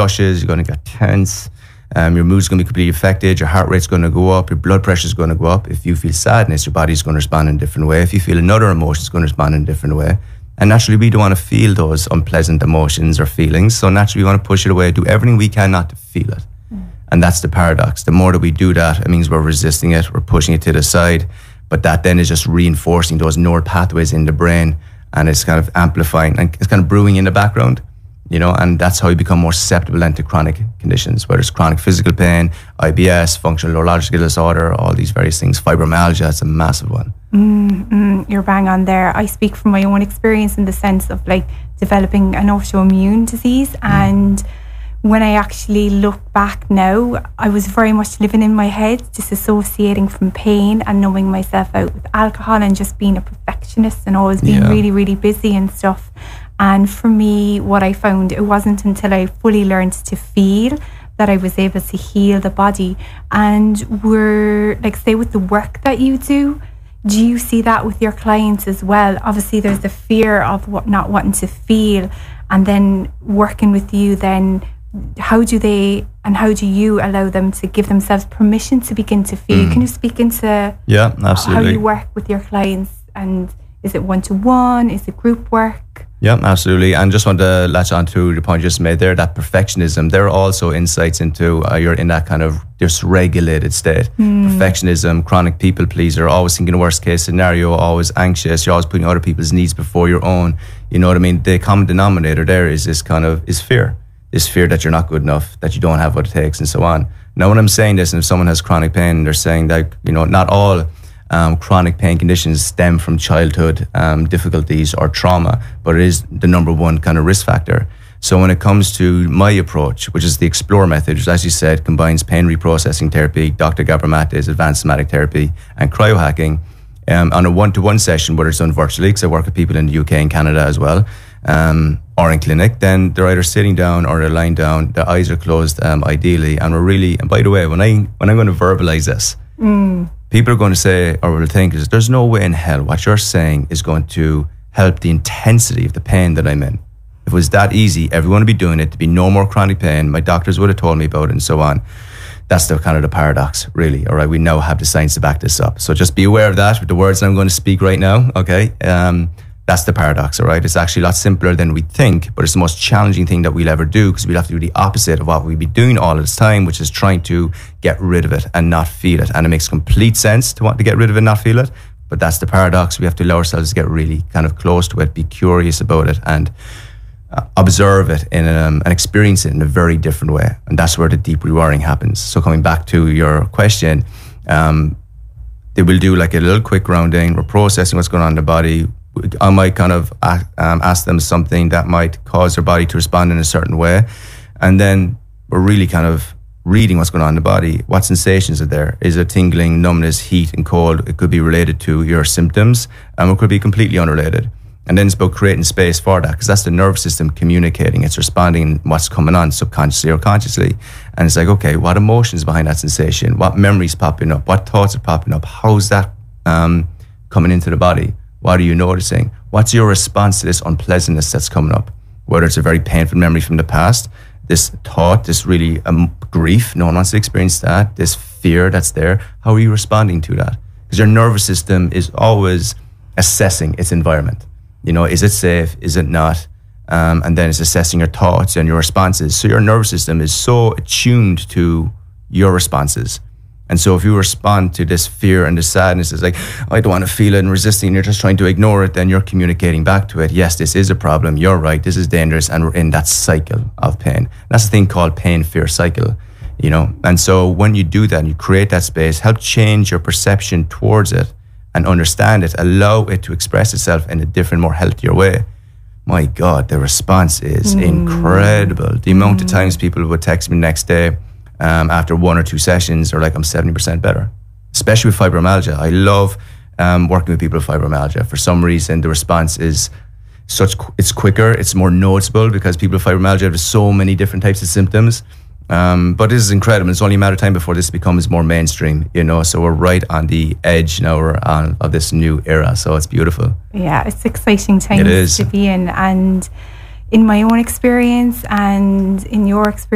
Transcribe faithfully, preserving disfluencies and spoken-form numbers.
nauseous, you're going to get tense, um, your mood's going to be completely affected, your heart rate's going to go up, your blood pressure's going to go up. If you feel sadness, your body's going to respond in a different way. If you feel another emotion, it's going to respond in a different way. And naturally, we don't want to feel those unpleasant emotions or feelings. So naturally, we want to push it away, do everything we can not to feel it. Mm. And that's the paradox. The more that we do that, it means we're resisting it, we're pushing it to the side. But that then is just reinforcing those neural pathways in the brain, and it's kind of amplifying and it's kind of brewing in the background, you know, and that's how you become more susceptible then to chronic conditions, whether it's chronic physical pain, I B S, functional neurological disorder, all these various things. Fibromyalgia, it's a massive one. Mm, mm, you're bang on there. I speak from my own experience in the sense of like developing an autoimmune disease, mm. and when I actually look back now, I was very much living in my head, disassociating from pain and numbing myself out with alcohol and just being a perfectionist and always being yeah. really, really busy and stuff. And for me, what I found, it wasn't until I fully learned to feel that I was able to heal the body. And we're, like, say with the work that you do, do you see that with your clients as well? Obviously, there's the fear of what not wanting to feel, and then working with you, then how do they and how do you allow them to give themselves permission to begin to feel? Mm. Can you speak into yeah, absolutely. how you work with your clients? And is it one-to-one? Is it group work? Yeah, absolutely. And just want to latch on to the point you just made there, that perfectionism. There are also insights into uh, you're in that kind of dysregulated state. Mm. Perfectionism, chronic people pleaser, always thinking the worst case scenario, always anxious. You're always putting other people's needs before your own. You know what I mean? The common denominator there is this kind of, is fear. This fear that you're not good enough, that you don't have what it takes, and so on. Now, when I'm saying this, and if someone has chronic pain, they're saying that, you know, not all um, chronic pain conditions stem from childhood um, difficulties or trauma, but it is the number one kind of risk factor. So when it comes to my approach, which is the Explore method, which, as you said, combines pain reprocessing therapy, Doctor Gabor Mate's advanced somatic therapy, and cryohacking, um, on a one-to-one session, whether it's done virtually, because I work with people in the U K and Canada as well, um, or in clinic, then they're either sitting down or they're lying down, their eyes are closed, um, ideally, and we're really, and by the way, when, I, when I'm going to verbalize this, mm. people are going to say, or will think, is there's no way in hell what you're saying is going to help the intensity of the pain that I'm in. If it was that easy, everyone would be doing it, there'd be no more chronic pain, my doctors would have told me about it, and so on. That's the kind of the paradox, really. All right, we now have the science to back this up. So just be aware of that with the words I'm going to speak right now, okay? Um, that's the paradox, all right? It's actually a lot simpler than we think, but it's the most challenging thing that we'll ever do, because we'll have to do the opposite of what we've been doing all this time, which is trying to get rid of it and not feel it. And it makes complete sense to want to get rid of it and not feel it, but that's the paradox. We have to allow ourselves to get really kind of close to it, be curious about it, and Uh, observe it in um, and experience it in a very different way, and that's where the deep rewiring happens. So coming back to your question, um, they will do like a little quick grounding. We're processing what's going on in the body. I might kind of uh, um, ask them something that might cause their body to respond in a certain way, and then we're really kind of reading what's going on in the body. What sensations are there? Is it tingling, numbness, heat and cold? It could be related to your symptoms, and it could be completely unrelated. And then it's about creating space for that, because that's the nervous system communicating. It's responding to what's coming on subconsciously or consciously. And it's like, okay, what emotions behind that sensation? What memories popping up? What thoughts are popping up? How's that um, coming into the body? What are you noticing? What's your response to this unpleasantness that's coming up? Whether it's a very painful memory from the past, this thought, this really um, grief, no one wants to experience that, this fear that's there. How are you responding to that? Because your nervous system is always assessing its environment. You know, is it safe? Is it not? Um, and then it's assessing your thoughts and your responses. So your nervous system is so attuned to your responses. And so if you respond to this fear and this sadness, it's like, I don't want to feel it, and resisting, and you're just trying to ignore it, then you're communicating back to it, yes, this is a problem, you're right, this is dangerous, and we're in that cycle of pain. That's the thing called pain-fear cycle, you know? And so when you do that and you create that space, help change your perception towards it, and understand it, allow it to express itself in a different, more healthier way. My God, the response is mm. incredible. The amount mm. of times people would text me the next day um, after one or two sessions are like, I'm seventy percent better. Especially with fibromyalgia. I love um, working with people with fibromyalgia. For some reason, the response is such, it's quicker, it's more noticeable, because people with fibromyalgia have so many different types of symptoms. Um, but this is incredible. It's only a matter of time before this becomes more mainstream, you know, so we're right on the edge now we're on, of this new era. So it's beautiful. Yeah, it's exciting times to be in. And in my own experience and in your experience,